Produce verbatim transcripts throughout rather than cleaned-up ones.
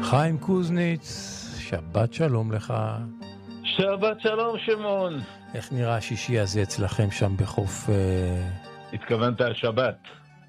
חיים קוזניץ, שבת שלום לך. שבת שלום שמעון. איך נראה השישי הזה אצלכם שם בחוף... התכוונת השבת.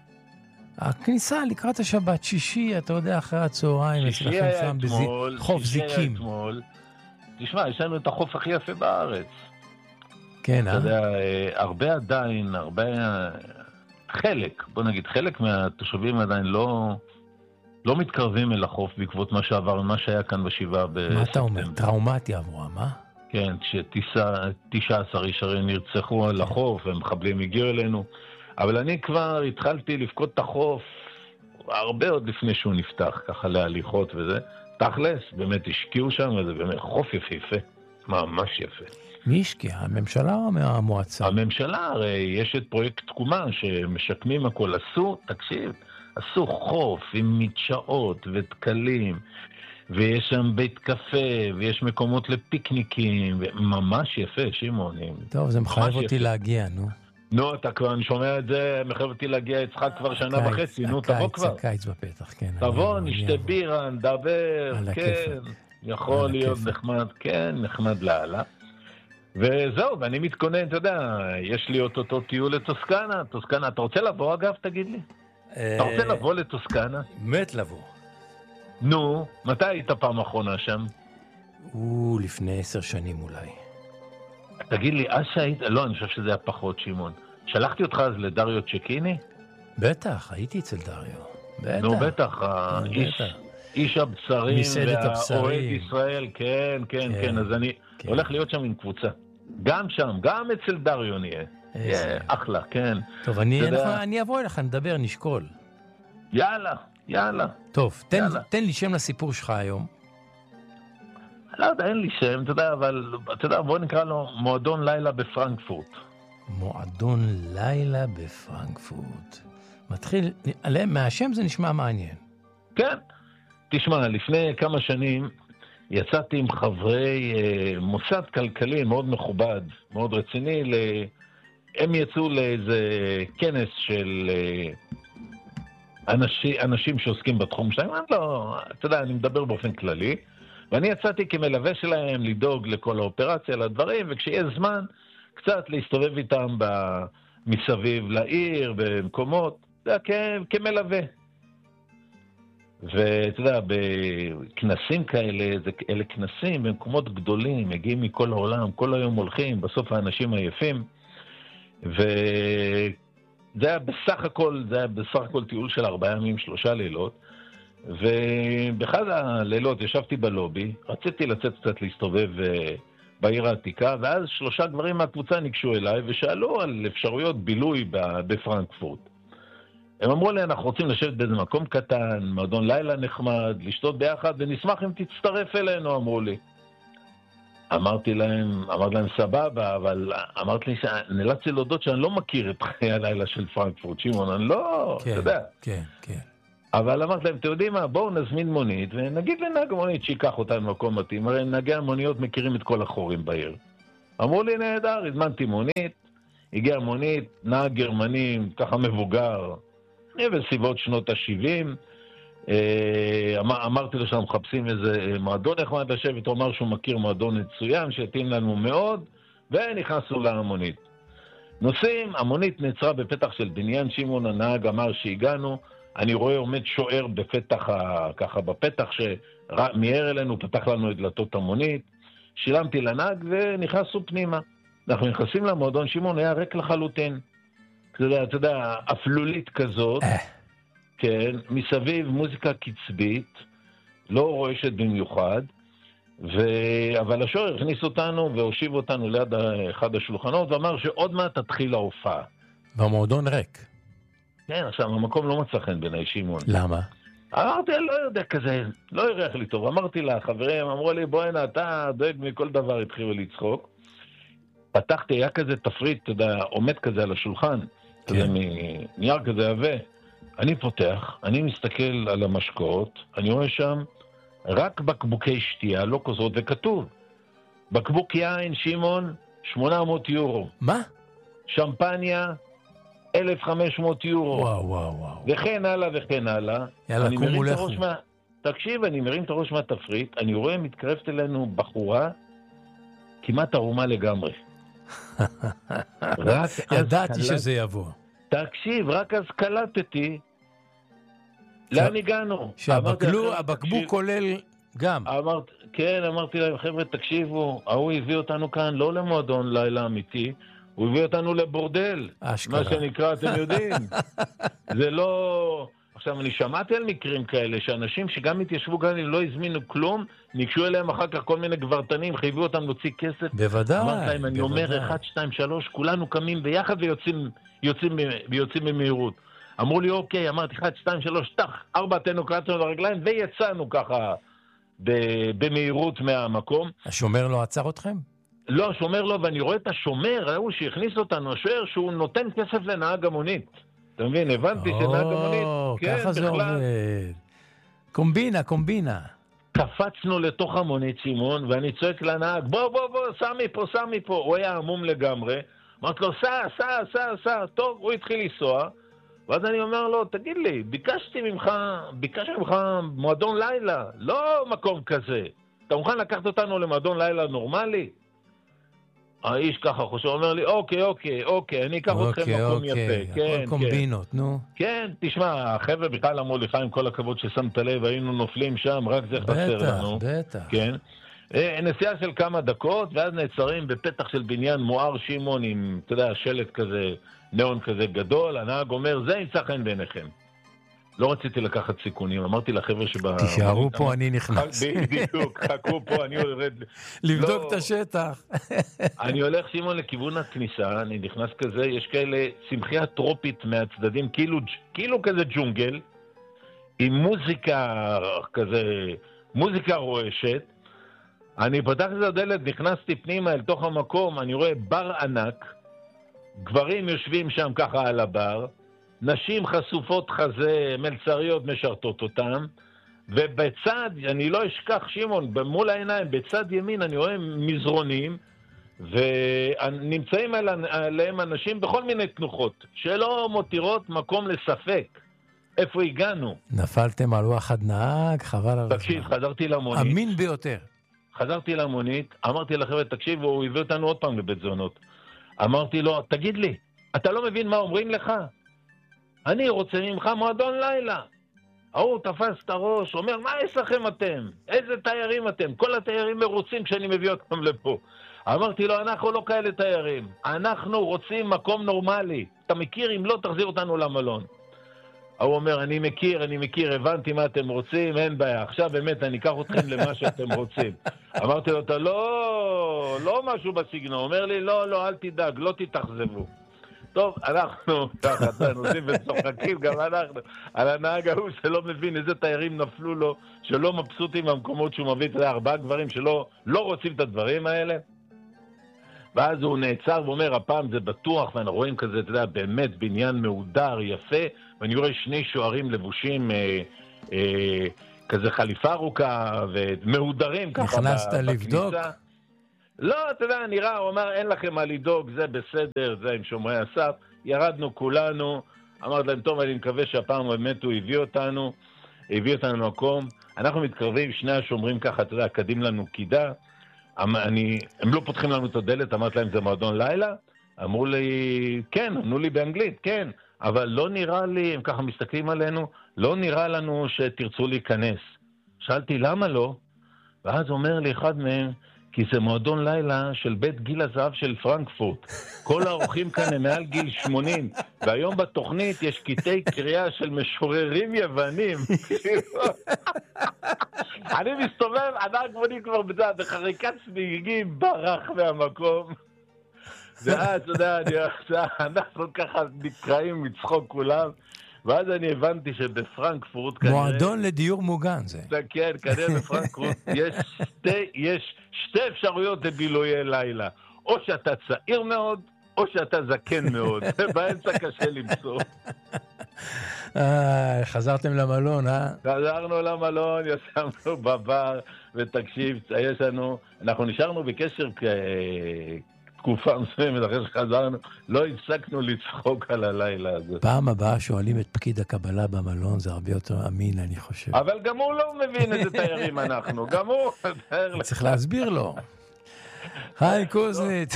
הכניסה לקראת השבת, שישי, אתה יודע, אחרי הצהריים, אצלכם שם בחוף זיקים. אתמול. תשמע, יש לנו את החוף הכי יפה בארץ. כן, אה? אתה יודע, הרבה עדיין, הרבה... חלק, בוא נגיד, חלק מהתושבים עדיין לא... לא מתקרבים אל החוף בעקבות מה שעבר, מה שהיה כאן בשבעה בספטמבר. מה אתה אומר? טראומטי עבורם, מה? כן, ש-תשעה עשר איש הרי נרצחו על החוף, ומחבלים הגיעו אלינו. אבל אני כבר התחלתי לפקוד את החוף הרבה עוד לפני שהוא נפתח, ככה להליכות וזה. תכלס, באמת השקיעו שם, וזה באמת חוף יפהפה, ממש יפה. מי השקיע? הממשלה או המועצה? הממשלה, הרי יש את פרויקט תקומה שמשקמים הכל. עשו, תקשיב, עשו חוף עם מדשאות ותקלים, ויש שם בית קפה, ויש מקומות לפיקניקים, ממש יפה, שימונים. טוב, זה מחייב אותי יפה. להגיע, נו. נו, אתה כבר, אני שומע את זה, מחייב אותי להגיע, יצחק כבר שנה הקיץ, וחצי, נו, הקיץ, תבוא כבר. הקיץ בפתח, כן. תבוא, נשתה בירה, נדבר, כן, יכול להיות נחמד, כן, נחמד לעלה. וזהו, ואני מתכונן, אתה יודע, יש לי אותו טיול לטוסקנה, טוסקנה, אתה רוצה לבוא אגב, תגיד לי? אתה רוצה לבוא לטוסקנה? מת לבוא. נו, מתי היית פעם אחרונה שם? הוא לפני עשר שנים אולי. תגיד לי, אז שהיית... לא, אני חושב שזה היה פחות, שימון. שלחתי אותך אז לדריו צ'קיני? בטח, הייתי אצל דריו. בטח. נו, בטח, האיש, איש הבשרים והאוהד ישראל, כן, כן, כן, אז אני הולך להיות שם עם קבוצה. גם שם, גם אצל דריו נהיה. אחלה, כן. טוב, אני אבוא אליך, נדבר, נשקול. יאללה, יאללה. טוב, תן לי שם לסיפור שלך היום. לא יודע, אין לי שם, אתה יודע, אבל אתה יודע, בוא נקרא לו מועדון לילה בפרנקפורט. מועדון לילה בפרנקפורט. מתחיל, מהשם זה נשמע מעניין. כן. תשמע, לפני כמה שנים יצאתי עם חברי אה, מוסד כלכלי מאוד מכובד, מאוד רציני, ל... הם יצאו לאיזה כנס של אה, אנשים, אנשים שעוסקים בתחום שלהם. אני לא, אתה יודע, אני מדבר באופן כללי, ואני יצאתי כמלווה שלהם לדאוג לכל האופרציה, לדברים, וכשיהיה זמן, קצת להסתובב איתם מסביב לעיר, במקומות, זה היה כמלווה. ואתה יודע, בכנסים כאלה, זה, אלה כנסים במקומות גדולים, מגיעים מכל העולם, כל היום הולכים, בסוף האנשים עייפים, וזה היה בסך הכל, זה היה בסך הכל טיול של ארבעה ימים, שלושה לילות, ובאחד הלילות ישבתי בלובי, רציתי לצאת קצת להסתובב בעיר העתיקה, ואז שלושה גברים מהקבוצה ניגשו אליי ושאלו על אפשרויות בילוי בפרנקפורט. הם אמרו לי, אנחנו רוצים לשבת באיזה מקום קטן, מועדון לילה נחמד, לשתות ביחד, ונשמח אם תצטרף אלינו, אמרו לי. אמרתי להם, אמרתי להם סבבה, אבל אמרתי לי, נאלצתי להודות שאני לא מכיר את חיי הלילה של פרנקפורט, שמעון, אני לא, כן, אתה יודע. כן, כן. אבל אמרתי להם, אתם יודעים מה, בואו נזמין מונית, ונגיד לנהג המונית שיקח אותנו למקום מתאים, הרי נהגי המוניות מכירים את כל החורים בעיר. אמרו לי, נהדר, הזמנתי מונית, הגיע מונית, נהג גרמני, ככה מבוגר, בסביבות שנות ה-שבעים, אמר, אמרתי לו שאנחנו מחפשים איזה מועדון נחמד לשבת, הוא אמר שהוא מכיר מועדון מצוין, שהתאים לנו מאוד, ונכנסנו למונית. נוסעים, המונית נעצרה בפתח של בניין, שמעון הנהג אמר שהגענו, אני רואה עומד שוער בפתח, ככה בפתח שמיהר אלינו, פתח לנו את דלתות המונית, שילמתי לנהג ונכנסנו פנימה. אנחנו נכנסים למועדון, שמעון היה ריק לחלוטין. אתה יודע, אתה יודע, אפלולית כזאת, כן, מסביב מוזיקה קצבית, לא רועשת במיוחד, ו... אבל השוער הכניס אותנו והושיב אותנו ליד אחד השולחנות, ואמר שעוד מעט תתחיל ההופעה. והמועדון ריק. כן, עכשיו, המקום לא מצא חן בעיני, שמעון. למה? אמרתי, לא יודע כזה, לא ירח לי טוב. אמרתי לה, חברים, אמרו לי, בוא הנה, אתה דואג מכל דבר, התחילו לצחוק. פתחתי, היה כזה תפריט, אתה יודע, עומד כזה על השולחן, אתה יודע, מנייר כזה עבה. אני פותח, אני מסתכל על המשקאות, אני רואה שם רק בקבוקי שתייה, לא כוסות, וכתוב, בקבוק יין, שמעון, שמונה מאות יורו. מה? שמפניה, אלף וחמש מאות יורו. וואו, וואו, וואו. וכן הלאה וכן הלאה. יאללה, קומו לכו. מה... תקשיב, אני מרים את הראש מהתפריט, אני רואה מתקרבת אלינו בחורה, כמעט ערומה לגמרי. ידעתי שזה יבוא. תקשיב, רק אז קלטתי, לאן הגענו? שהבקבוק כולל גם. כן, אמרתי להם, חבר'ה, תקשיבו, הוא הביא אותנו כאן לא למועדון לילה אמיתי, הוא הביא אותנו לבורדל. אשכרה. מה שנקרא, אתם יודעים. זה לא... עכשיו, אני שמעתי על מקרים כאלה, שאנשים שגם התיישבו גם אם לא הזמינו כלום, ניגשו אליהם אחר כך כל מיני גברתנים, חייבו אותם להוציא כסף. בוודאי. אמרת להם, אני אומר, אחד, שתיים, שלוש, כולנו קמים ביחד ויוצאים, יוצאים, ויוצאים במהירות. אמרו לי, אוקיי, אמרתי, אחד, שתיים, שלוש, תח, ארבע תנוקרציות על הרגליים, ויצאנו ככה במהירות מהמקום. השומר לא עצר אתכם? לא, השומר לא, ואני רואה את השומר, הוא שהכניס אותנו, השוער, שהוא נותן כסף לנהג המונית. אתה מבין, הבנתי שנהג המונית, ככה זה עובד. קומבינה, קומבינה. קפצנו לתוך המונית, שמעון, ואני צועק לנהג, בוא, בוא, בוא, סמי פה, סמי פה. הוא היה עמום לגמרי. אמרתי לו, סע, סע, סע, סע. טוב, הוא התחיל לנסוע. ואז אני אומר לו, תגיד לי, ביקשתי ממך, ביקשתי ממך מועדון לילה, לא מקום כזה. אתה מוכן לקחת אותנו למועדון לילה נורמלי? האיש ככה חושב, אומר לי, אוקיי, אוקיי, אוקיי, אני אקח אתכם מקום יפה. כן, הכל קומבינות, נו. כן, תשמע, החבר'ה בכלל אמרו לך, עם כל הכבוד ששמת לב, היינו נופלים שם, רק זה חסר לנו. בטח, בטח. כן. נסיעה של כמה דקות, ואז נעצרים בפתח של בניין מואר שמעון, עם, אתה יודע, שלט כזה, ניאון כזה גדול, הנהג אומר, זה ימצא חן בעיניכם. לא רציתי לקחת סיכונים, אמרתי לחבר'ה שבה... תישארו פה, אני נכנס. בדיוק, חכו פה, אני יורד... לבדוק את השטח. אני הולך, שמעון, לכיוון הכניסה, אני נכנס כזה, יש כאלה צמחייה טרופית מהצדדים, כאילו כזה ג'ונגל, עם מוזיקה כזה, מוזיקה רועשת. אני פתח את הדלת, נכנסתי פנימה אל תוך המקום, אני רואה בר ענק, גברים יושבים שם ככה על הבר, נשים חשופות חזה, מלצריות משרתות אותם, ובצד, אני לא אשכח, שמעון, מול העיניים, בצד ימין אני רואה מזרונים, ונמצאים עליהם אנשים בכל מיני תנוחות, שלא מותירות מקום לספק. איפה הגענו? נפלתם על וואחד נהג, חבל על הזמן. תקשיב, חזרתי למונית. אמין ביותר. חזרתי למונית, אמרתי לחבר'ה, תקשיב, הוא הביא אותנו עוד פעם לבית זונות. אמרתי לו, תגיד לי, אתה לא מבין מה אומרים לך? אני רוצה ממך מועדון לילה. ההוא תפס את הראש, אומר, מה יש לכם אתם? איזה תיירים אתם? כל התיירים מרוצים כשאני מביא אותם לפה. אמרתי לו, אנחנו לא כאלה תיירים. אנחנו רוצים מקום נורמלי. אתה מכיר? אם לא, תחזיר אותנו למלון. הוא אומר, אני מכיר, אני מכיר, הבנתי מה אתם רוצים, אין בעיה. עכשיו באמת אני אקח אתכם למה שאתם רוצים. אמרתי לו, אתה לא, לא משהו בסגנון. הוא אומר לי, לא, לא, אל תדאג, לא תתאכזבו. טוב, אנחנו, ככה, נוסעים וצוחקים, גם אנחנו, על הנהג ההוא שלא מבין איזה תיירים נפלו לו, שלא מבסוטים מהמקומות שהוא מביא, אתה יודע, ארבעה גברים שלא לא רוצים את הדברים האלה. ואז הוא נעצר ואומר, הפעם זה בטוח, ואנחנו רואים כזה, אתה יודע, באמת בניין מהודר, יפה, ואני רואה שני שוערים לבושים, אה, אה, כזה חליפה ארוכה, ומהודרים ככה בכניסה. נכנסת לבדוק? לא, אתה יודע, נראה, הוא אמר, אין לכם מה לדאוג, זה בסדר, זה עם שומרי הסף, ירדנו כולנו, אמרת להם, טוב, אני מקווה שהפעם באמת הוא הביא אותנו, הביא אותנו למקום, אנחנו מתקרבים, שני השומרים ככה, אתה יודע, קדים לנו קידה, אני, הם לא פותחים לנו את הדלת, אמרת להם, זה מועדון לילה? אמרו לי, כן, אמרו לי באנגלית, כן, אבל לא נראה לי, הם ככה מסתכלים עלינו, לא נראה לנו שתרצו להיכנס. שאלתי, למה לא? ואז אומר לי אחד מהם, כי זה מועדון לילה של בית גיל הזהב של פרנקפורט. כל האורחים כאן הם מעל גיל שמונים, והיום בתוכנית יש קטעי קריאה של משוררים יוונים. אני מסתובב, הנהג מוני כבר בצד, בחריקת סביגים ברח מהמקום. ואז, אתה יודע, אנחנו ככה נקראים מצחוק כולם, ואז אני הבנתי שבפרנקפורט כנראה... מועדון לדיור מוגן זה. כן, כנראה בפרנקפורט יש שתי, יש שתי אפשרויות לבילויי לילה. או שאתה צעיר מאוד, או שאתה זקן מאוד. באמצע קשה למצוא. חזרתם למלון, אה? חזרנו למלון, ישבנו בבר, ותקשיב, יש לנו... אנחנו נשארנו בקשר תקופה מסוימת, אחרי שחזרנו, לא הפסקנו לצחוק על הלילה הזה. פעם הבאה שואלים את פקיד הקבלה במלון, זה הרבה יותר אמין, אני חושב. אבל גם הוא לא מבין איזה תיירים אנחנו, גם הוא... צריך להסביר לו. היי קוזנית.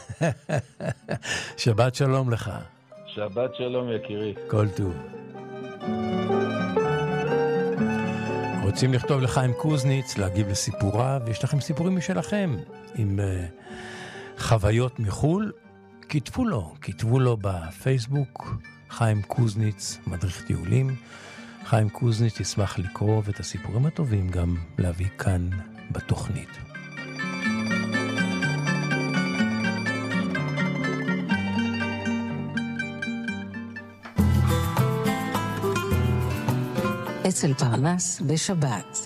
שבת שלום לך. שבת שלום יקירי. כל טוב. רוצים לכתוב לחיים קוזניץ, להגיב לסיפוריו, ויש לכם סיפורים משלכם, עם uh, חוויות מחול, כתבו לו, כתבו לו בפייסבוק, חיים קוזניץ, מדריך טיולים. חיים קוזניץ ישמח לקרוא את הסיפורים הטובים גם להביא כאן בתוכנית. אצל פרנס בשבת.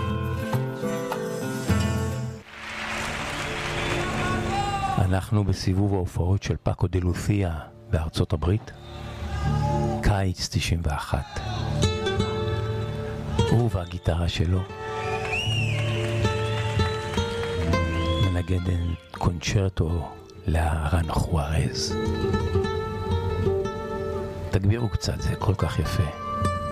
אנחנו בסיבוב ההופעות של פאקו דה לוסיה בארצות הברית. קיץ תשעים ואחת. הוא והגיטרה שלו מנגן קונצ'רטו לארן חוארז. תגבירו קצת, זה כל כך יפה.